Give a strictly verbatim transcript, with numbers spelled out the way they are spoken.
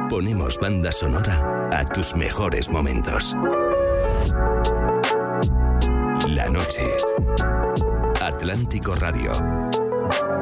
Ponemos banda sonora a tus mejores momentos. La noche. Atlántico Radio.